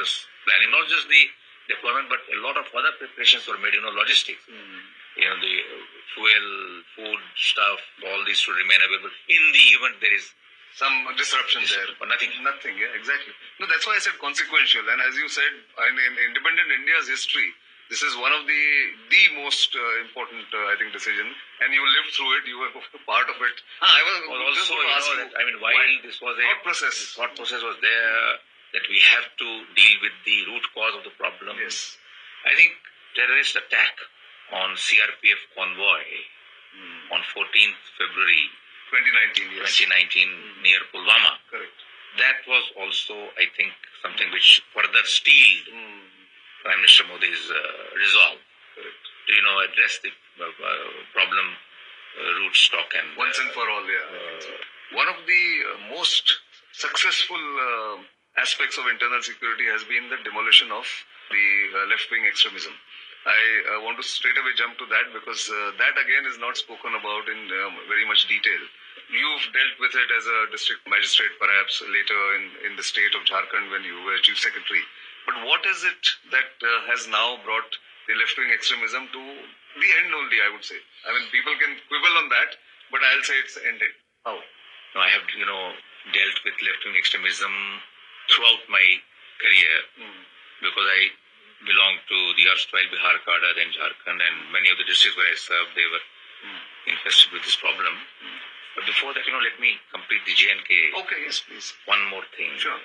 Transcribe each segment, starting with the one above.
meticulous planning, not just the deployment, but a lot of other preparations were made, logistics. The fuel, food, stuff, all these should remain available. In the event there is some disruption there. But nothing. Nothing, yeah, exactly. No, that's why I said consequential. And as you said, in independent India's history, this is one of the most important, I think, decision. And you lived through it. You were part of it. I was also, while this was a thought process was there, that we have to deal with the root cause of the problem. Yes. I think terrorist attack on CRPF convoy on 14th February 2019, yes. 2019 near Pulwama. Correct. That was also, I think, something which further steeled Prime Minister Modi's resolve to, address the problem root stock and once and for all. Yeah. One of the most successful aspects of internal security has been the demolition of the left-wing extremism. I want to straight away jump to that because that again is not spoken about in very much detail. You've dealt with it as a district magistrate perhaps later in the state of Jharkhand when you were chief secretary. But what is it that has now brought the left-wing extremism to the end only, I would say? I mean, people can quibble on that, but I'll say it's ended. How? No, I have, dealt with left-wing extremism throughout my career because I belonged to the erstwhile Bihar cadre, then Jharkhand, and many of the districts where I served, they were infested with this problem. But before that, let me complete the J&K. Okay, yes, please. One more thing. Sure.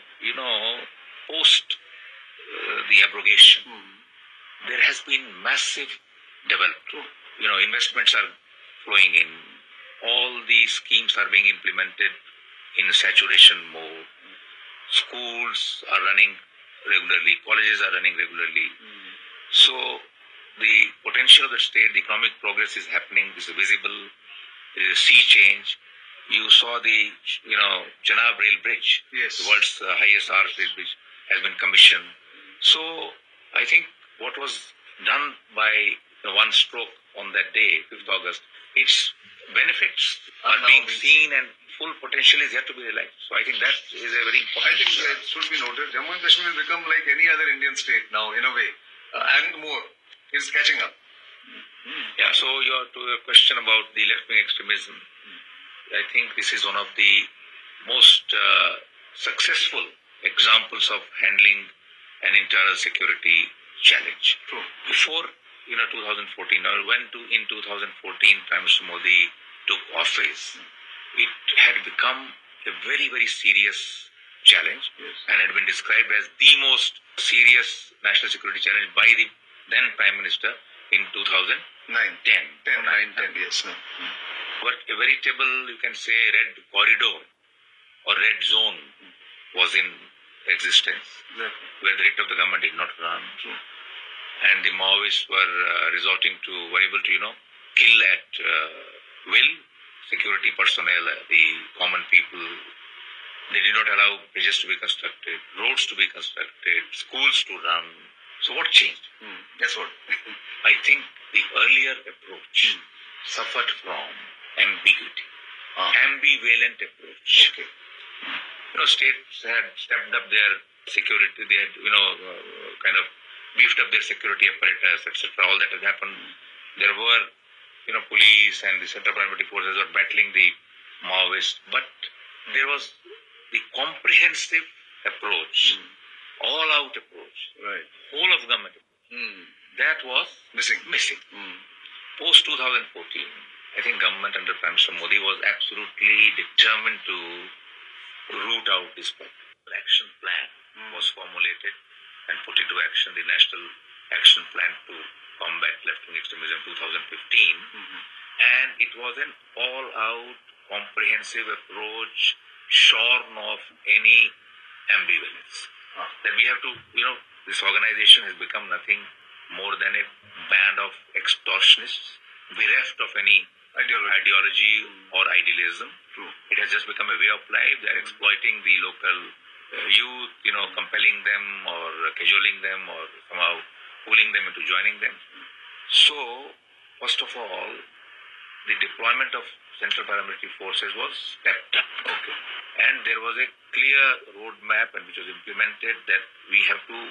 Post the abrogation, there has been massive development. Investments are flowing in. All these schemes are being implemented in saturation mode. Schools are running regularly, colleges are running regularly. So the potential of the state, the economic progress is happening, is visible, there is a sea change. You saw the, Chenab Rail Bridge, yes. The world's highest arch rail bridge, has been commissioned. So I think what was done by one stroke on that day, 5th August, its benefits are being seen and full potential is yet to be realized. So I think that is a very important. I think it should be noted. Jammu and Kashmir has become like any other Indian state now, in a way, and more. It's catching up. Yeah. So to your question about the left-wing extremism, I think this is one of the most successful examples of handling an internal security challenge. True. Before 2014, or in 2014, Prime Minister Modi took office, it had become a very, very serious challenge, yes. And had been described as the most serious national security challenge by the then Prime Minister in 2010. 10, yes. But a veritable, you can say, red corridor or red zone was in existence, exactly. Where the writ of the government did not run. True. And the Maoists were were able to, kill at will security personnel, the common people. They did not allow bridges to be constructed, roads to be constructed, schools to run. So what changed? That's what. I think the earlier approach suffered from ambiguity, ambivalent approach. Okay. States had stepped up their security, they had, kind of beefed up their security apparatus, etc. All that has happened. There were, police and the Central Paramilitary Forces were battling the Maoists, but there was the comprehensive approach, all-out approach, right, whole of government approach. That was missing. Post 2014, I think government under Prime Minister Modi was absolutely determined to root out this problem. Action plan was formulated and put into action, the National Action Plan to Combat Left-Wing Extremism 2015, and it was an all-out comprehensive approach, shorn of any ambivalence. That we have to, this organization has become nothing more than a band of extortionists, bereft of any ideology or idealism. True. It has just become a way of life. They are exploiting the local youth, compelling them or cajoling them or somehow pulling them into joining them. So, first of all, the deployment of Central Paramilitary Forces was stepped up. Okay. And there was a clear roadmap which was implemented that we have to